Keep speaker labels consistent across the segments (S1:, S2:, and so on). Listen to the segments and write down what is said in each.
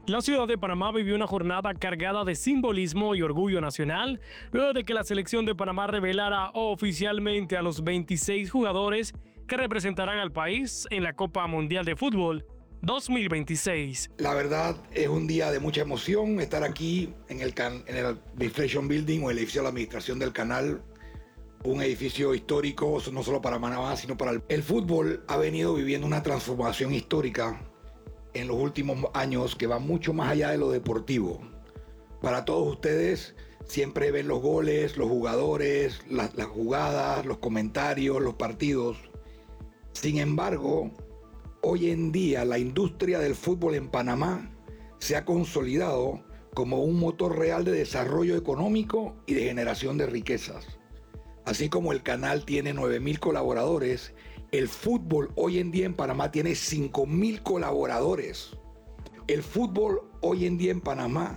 S1: La ciudad de Panamá vivió una jornada cargada de simbolismo y orgullo nacional, luego de que la selección de Panamá revelara oficialmente a los 26 jugadores que representarán al país en la Copa Mundial de Fútbol 2026.
S2: La verdad es un día de mucha emoción estar aquí en el Administration Building o el edificio de la administración del canal, un edificio histórico no solo para Panamá, sino para el fútbol. Ha venido viviendo una transformación histórica en los últimos años que va mucho más allá de lo deportivo. Para todos ustedes siempre ven los goles, los jugadores, las jugadas, los comentarios, los partidos. Sin embargo, hoy en día la industria del fútbol en Panamá se ha consolidado como un motor real de desarrollo económico y de generación de riquezas. Así como el canal tiene 9,000 colaboradores, el fútbol hoy en día en Panamá tiene 5,000 colaboradores. El fútbol hoy en día en Panamá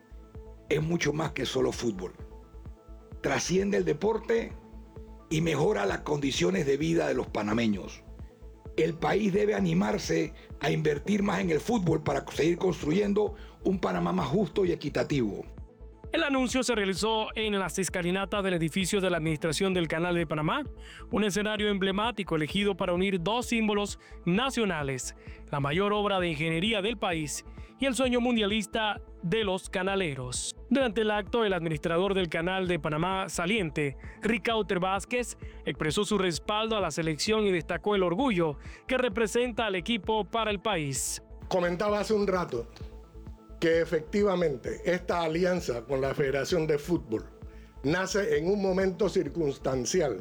S2: es mucho más que solo fútbol. Trasciende el deporte y mejora las condiciones de vida de los panameños. El país debe animarse a invertir más en el fútbol para seguir construyendo un Panamá más justo y equitativo.
S1: El anuncio se realizó en las escalinatas del edificio de la Administración del Canal de Panamá, un escenario emblemático elegido para unir dos símbolos nacionales, la mayor obra de ingeniería del país y el sueño mundialista de los canaleros. Durante el acto, el administrador del Canal de Panamá saliente, Ricauter Vázquez, expresó su respaldo a la selección y destacó el orgullo que representa al equipo para el país.
S3: Comentaba hace un rato que efectivamente esta alianza con la Federación de Fútbol nace en un momento circunstancial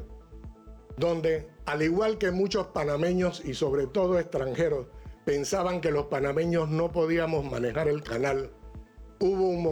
S3: donde, al igual que muchos panameños y sobre todo extranjeros pensaban que los panameños no podíamos manejar el canal, hubo un